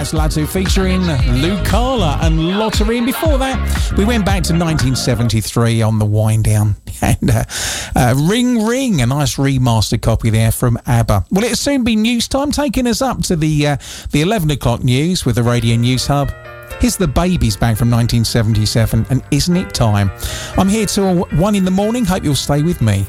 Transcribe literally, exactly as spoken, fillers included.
was Latu featuring Lucala and Lottery. And before that, we went back to nineteen seventy-three on the wind down. And uh, uh, Ring Ring, a nice remastered copy there from ABBA. Well, it'll soon be news time, taking us up to the uh, the eleven o'clock news with the Radio News Hub. Here's The Babies back from nineteen seventy-seven, and Isn't It Time? I'm here till one in the morning. Hope you'll stay with me.